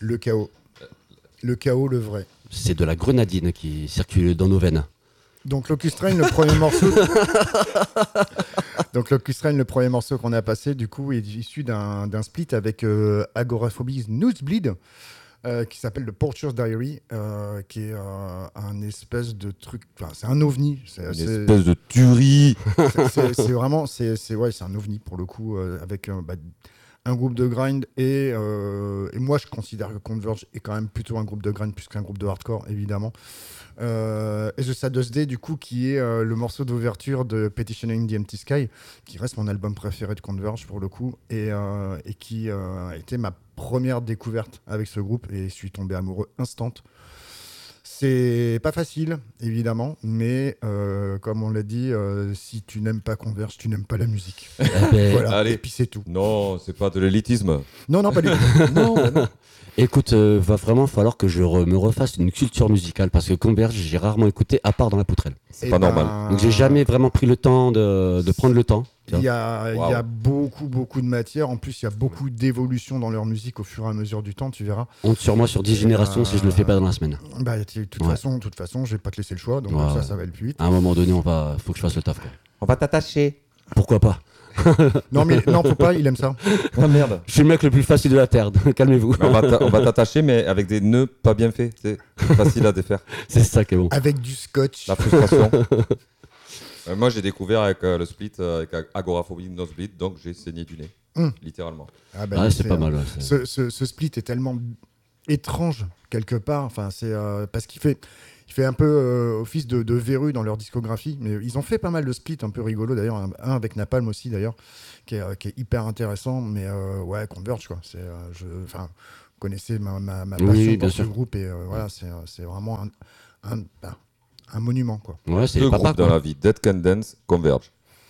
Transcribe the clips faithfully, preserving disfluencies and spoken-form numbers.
Le chaos. Le chaos, le vrai. C'est de la grenadine qui circule dans nos veines. Donc Locust Train, le premier morceau. Donc Locust Train, le premier morceau qu'on a passé, du coup, est issu d'un, d'un split avec euh, Agoraphobie Nosebleed, euh, qui s'appelle The Porcher's Diary, euh, qui est euh, un espèce de truc. Enfin, c'est un ovni. C'est, Une c'est, espèce de tuerie. c'est, c'est, c'est vraiment, c'est, c'est ouais, c'est un ovni pour le coup, euh, avec euh, bah, un groupe de grind et, euh, et moi je considère que Converge est quand même plutôt un groupe de grind plus qu'un groupe de hardcore évidemment. Euh, et The Saddest Day du coup qui est euh, le morceau d'ouverture de Petitioning the Empty Sky qui reste mon album préféré de Converge pour le coup et, euh, et qui euh, a été ma première découverte avec ce groupe et je suis tombé amoureux instant. C'est pas facile, évidemment, mais euh, comme on l'a dit, euh, si tu n'aimes pas Converge, tu n'aimes pas la musique. Eh ben, Voilà, allez. et puis c'est tout. Non, c'est pas de l'élitisme. Non, non, pas du tout. Non, bah non. Écoute, euh, va vraiment falloir que je re- me refasse une culture musicale parce que Converge, j'ai rarement écouté à part dans la poutrelle. C'est Eh pas ben, normal. Donc j'ai jamais vraiment pris le temps de, de prendre le temps. tu Il y vois. a, Wow. il y a beaucoup, beaucoup de matière. En plus, il y a beaucoup d'évolution dans leur musique au fur et à mesure du temps, tu verras. Honte sur moi sur dix générations euh, si je le fais pas dans la semaine. Bah, de toute, Ouais. façon, de toute façon, je vais pas te laisser le choix, donc Ouais, ça, ouais. ça va aller plus vite. À un moment donné, on va, faut que je fasse le taf. quoi. On va t'attacher. Pourquoi pas? Non, mais non, faut pas, il aime ça. Ah merde. Je suis le mec le plus facile de la terre. Calmez-vous. On va, t'a- on va t'attacher, mais avec des nœuds pas bien faits. C'est facile à défaire. C'est ça qui est bon. Avec du scotch. La frustration. Euh, moi, j'ai découvert avec euh, le split, euh, avec Ag- Agoraphobie Nosebleed, donc j'ai saigné du nez. Hum. Littéralement. Ah, bah, Ouais, c'est c'est, pas euh, mal. ouais, c'est- Ce, ce- ce split est tellement étrange quelque part. Enfin, c'est euh, parce qu'il fait, il fait un peu euh, office de, de verrue dans leur discographie. Mais ils ont fait pas mal de splits un peu rigolos d'ailleurs. Un, un avec Napalm aussi d'ailleurs, qui est, euh, qui est hyper intéressant. Mais euh, ouais, Converge quoi. C'est, euh, je, enfin, vous connaissez ma, ma, ma Oui, passion oui, pour bien ce sûr. groupe et euh, voilà, c'est, euh, c'est vraiment un, un, ben, un monument quoi. Ouais, c'est Deux les papas. groupes dans quoi. la vie, Dead Can Dance, Converge.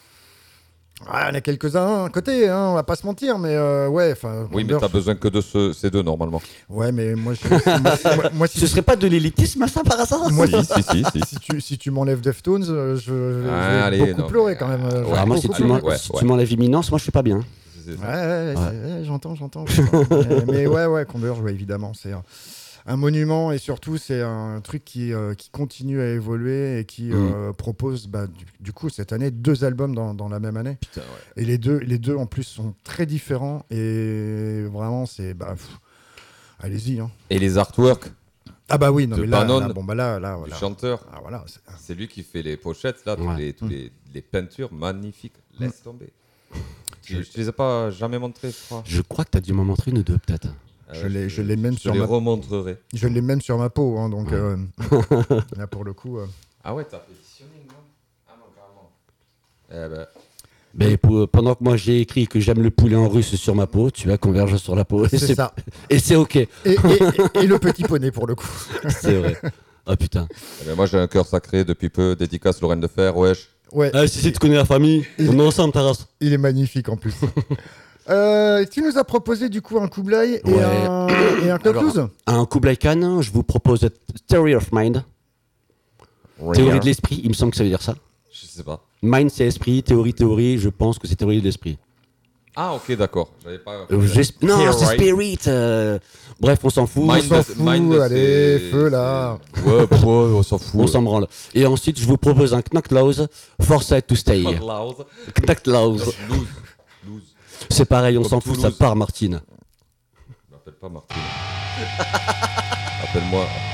Ah, il y en a quelques-uns à côté, hein, on va pas se mentir, mais euh, ouais, enfin. Oui, mais Converge, t'as besoin que de ce- ces deux normalement. Ouais, mais moi, je, moi, moi, moi, si, Ce serait pas de l'élitisme ça par hasard? moi, Si, si, si, si. si tu, si tu m'enlèves Deftones, euh, je, je Ah, vais allez, beaucoup non, pleurer mais, quand même. euh, euh, je ouais, vais Ah, moi, si beaucoup tu pleurer. m'en- ouais, si ouais. tu m'enlèves Imminence, moi je suis pas bien. C'est ça. Ouais, ouais, Ouais. c'est- ouais, j'entends, j'entends. j'entends. mais, mais ouais, ouais, Converge, ouais, évidemment, c'est un, un monument et surtout c'est un truc qui, euh, qui continue à évoluer et qui Mm. euh, propose, bah, du, du coup, cette année, deux albums dans, dans la même année. Putain, ouais. Et les deux, les deux en plus sont très différents et vraiment, c'est, bah, pff, allez-y. Hein. Et les artworks Ah bah oui, non De mais là, Bannon, là, bon bah là, là, du voilà. chanteur, Ah voilà. c'est- c'est lui qui fait les pochettes, là, tous Ouais. les, tous Mm. les, les peintures magnifiques. Laisse tomber. Je- Je, je les ai pas jamais montrées, je crois. Je crois que t'as dû m'en montrer une ou deux peut-être. Euh, Je l'ai- je l'ai même je sur les ma- remontrerai. Je l'ai même sur ma peau, hein, donc Ouais. euh, là pour le coup. euh, Ah ouais, t'as pétitionné, non? Ah non, carrément. Eh ben, Ben, pour- pendant que moi j'ai écrit que j'aime le poulet en russe sur ma peau, tu as Converge sur la peau. Et c'est c'est, ça. et c'est ok. Et, et- et- et le petit poney pour le coup. C'est vrai. Ah putain. eh ben, moi, j'ai un cœur sacré depuis peu. Dédicace Lorraine de Fer, wesh. Ouais. Ah, si, si tu connais la famille, on est ensemble, Taras. Il est magnifique en plus. Euh, tu nous as proposé du coup un Kublai et Ouais. un, et un Club Alors, Blues. Un Kublai Khan, je vous propose Theory of Mind. Théorie de l'esprit, il me semble que ça veut dire ça. Je sais pas. Mind, c'est esprit. Théorie, théorie, je pense que c'est théorie de l'esprit. Ah, ok, d'accord. J'avais pas. Euh, j'esp- non, Theory. c'est spirit. euh, Bref, on s'en fout. Mind, s'en c'est- fout, mind, allez, c'est- feu, là. c'est- Ouais, ouais, on s'en fout. On s'en branle. Et ensuite, je vous propose un Knocklaus, Foresight to Stay. Loud. Knocklaus. Lose. Lose. C'est pareil, on Comme s'en fout, ça Toulouse. part, Martine. Je m'appelle pas Martine. Appelle-moi